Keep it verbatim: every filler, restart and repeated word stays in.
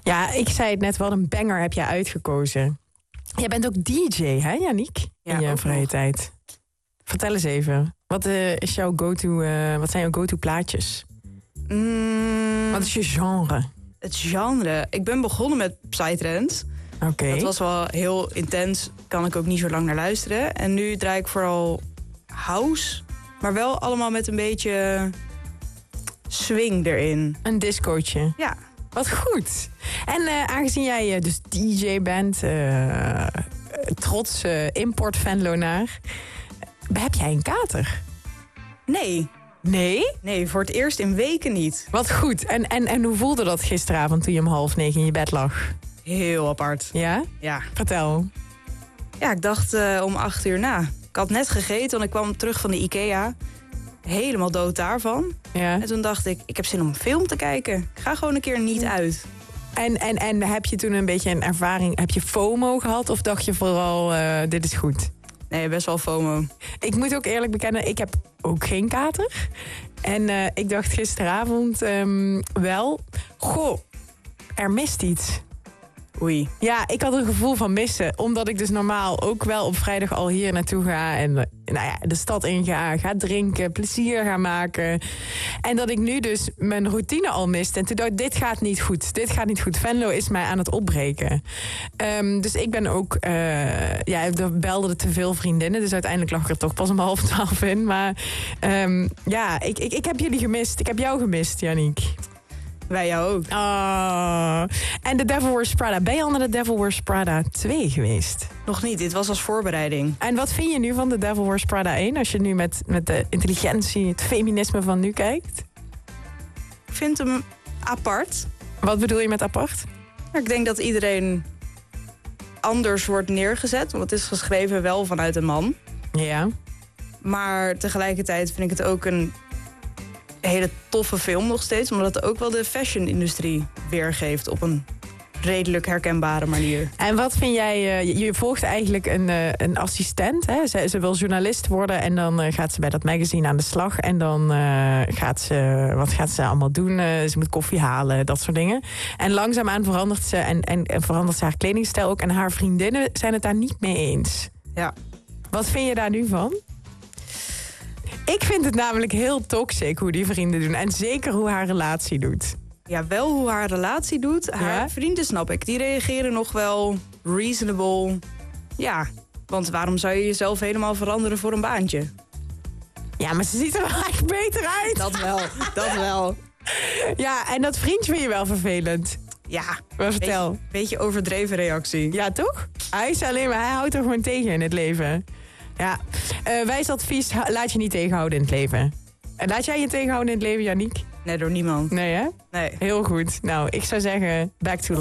Ja, ik zei het net, wat een banger heb jij uitgekozen. Jij bent ook D J, hè, Yannick? Ja, in je ook vrije nog. tijd. Vertel eens even. Wat, uh, is jouw go-to, uh, wat zijn jouw go-to plaatjes? Mm, Wat is je genre? Het genre. Ik ben begonnen met Psytrance. Oké. Okay. Dat was wel heel intens. Kan ik ook niet zo lang naar luisteren. En nu draai ik vooral house. Maar wel allemaal met een beetje swing erin. Een discootje. Ja. Wat goed. En uh, aangezien jij uh, dus D J bent, uh, trots uh, import-Venlonaar, heb jij een kater? Nee. Nee? Nee, voor het eerst in weken niet. Wat goed. En, en, en hoe voelde dat gisteravond toen je om half negen in je bed lag? Heel apart. Ja? Ja. Vertel. Ja, ik dacht uh, om acht uur na. Ik had net gegeten, want ik kwam terug van de IKEA. Helemaal dood daarvan. Ja. En toen dacht ik, ik heb zin om een film te kijken. Ik ga gewoon een keer niet uit. En, en, en heb je toen een beetje een ervaring, heb je FOMO gehad? Of dacht je vooral, uh, dit is goed? Nee, best wel FOMO. Ik moet ook eerlijk bekennen, ik heb ook geen kater. En uh, ik dacht gisteravond um, wel, goh, er mist iets. Oei. Ja, ik had een gevoel van missen. Omdat ik dus normaal ook wel op vrijdag al hier naartoe ga. En nou ja, de stad in ga, ga drinken, plezier ga maken. En dat ik nu dus mijn routine al miste. En toen dacht ik, dit gaat niet goed. Dit gaat niet goed. Venlo is mij aan het opbreken. Um, dus ik ben ook... Uh, ja, er belden te veel vriendinnen. Dus uiteindelijk lag ik er toch pas om half twaalf in. Maar um, ja, ik, ik, ik heb jullie gemist. Ik heb jou gemist, Yannick. Wij jou ook. Oh. En The Devil Wears Prada. Ben je al naar The Devil Wears Prada twee geweest? Nog niet, dit was als voorbereiding. En wat vind je nu van The Devil Wears Prada één... als je nu met, met de intelligentie, het feminisme van nu kijkt? Ik vind hem apart. Wat bedoel je met apart? Maar ik denk dat iedereen anders wordt neergezet. Want het is geschreven wel vanuit een man. Ja. Maar tegelijkertijd vind ik het ook een hele toffe film nog steeds. Omdat het ook wel de fashion-industrie weergeeft op een redelijk herkenbare manier. En wat vind jij... Uh, je volgt eigenlijk een, uh, een assistent. Hè? Ze, ze wil journalist worden en dan uh, gaat ze bij dat magazine aan de slag. En dan uh, gaat ze... Wat gaat ze allemaal doen? Uh, ze moet koffie halen, dat soort dingen. En langzaamaan verandert ze en, en, en verandert ze haar kledingstijl ook. En haar vriendinnen zijn het daar niet mee eens. Ja. Wat vind je daar nu van? Ik vind het namelijk heel toxic hoe die vrienden doen. En zeker hoe haar relatie doet. Ja, wel hoe haar relatie doet. Haar ja? vrienden snap ik. Die reageren nog wel reasonable. Ja, want waarom zou je jezelf helemaal veranderen voor een baantje? Ja, maar ze ziet er wel echt beter uit. Dat wel, dat wel. Ja, en dat vriendje vind je wel vervelend. Ja, maar vertel. Beetje, beetje overdreven reactie. Ja, toch? Hij is alleen maar, hij houdt er gewoon tegen in het leven. Ja, uh, wijs advies, laat je niet tegenhouden in het leven. En laat jij je tegenhouden in het leven, Yannick? Nee, door niemand. Nee, hè? Nee. Heel goed. Nou, ik zou zeggen, back to